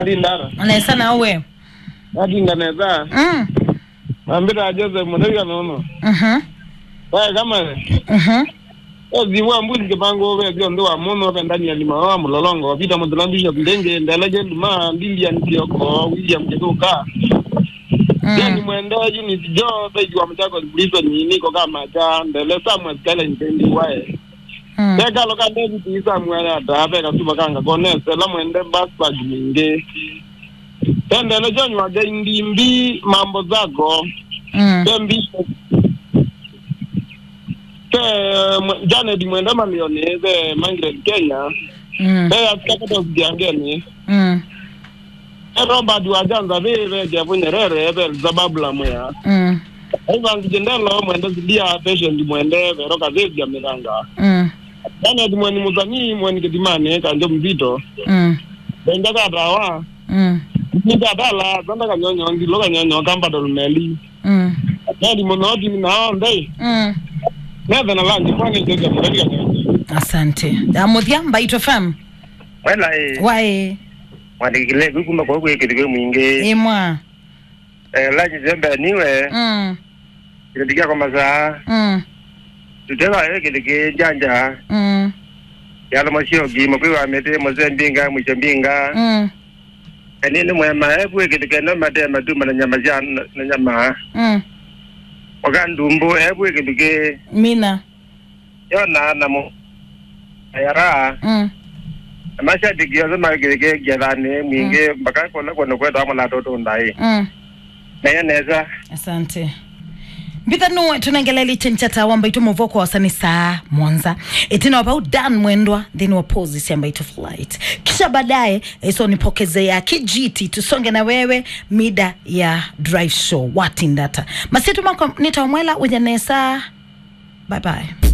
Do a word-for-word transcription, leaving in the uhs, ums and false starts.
Ndara. Nesa na wewe. Hadi ndaneza. Mm. Ambira Joseph Mudega nono. Mhm. Wewe kama Mhm. Oziwa mbuzi kebango we byo ndo amono be ndani ya lima wa mulolongo vita mudulambisha ndenge ndalaje ma Lilian Kioko William Ketuka. Yani mwendaji ni jo be jwa mchako Brisbane ni niko kama cha ndele Samuel Kale ndendi wae. Teka loka David Samuel ata be kasuba kanga konese la mwende baspa jinge. Tende le jonyo wa ndimbi mambo zako. Mm. Dembi jana di mwenda milioni ze mangre Kenya. Mm. Be askapa diangeni. Mm. Robert wajanza vile japo nyerere be zababla moya. Mm. Aiva ngijendelo mwenda zidia patient mwende vero kazi ya miranga. Mm. Jana di mwani muzani mwani kedimane kanjo mzito. Mm. Benga kadawa. Mm. Nika dala zanda kanyonyo ngilo kanyonyo kamba dolmeli. Mm. Nadi monodi na ndai. Mm. Nada na lanji kwani ndio mradi kanyonyo. Asante. Amudia Mbaito F M. Wala eh. Wae. Wadigile gukuma kwa kwa kidige mwinge. Emwa. Eh laji zembe niwe. Mm. Kidige kwa maza. Mm. Tutela eh kidige janja. Mm. Yalo mashio gi mbiwa mete mozembinga mwichembinga. Mm. Anini mwema eh kwa kidige no mate maduma na nyama jana na nyama. Mm. Wakandumbo eh kwa kidige Mina. Yona na mo. Ayara. Mm. Masha digio zama kidige gedane mwinge mpaka kona kona kwa damu la toto ndai. Mm. Naya neza. Asante. Bitha nuwe tunangeleli chenchata wamba ito muvoko wasani saa Mwanza. Etino about Dan Mwendwa then wapozi siyamba ito flight. Kisha badaye iso nipokeze ya kijiti tusonge na wewe mida ya drive show. Wati ndata. Masitu mako nita umwela ujanesa. Bye bye.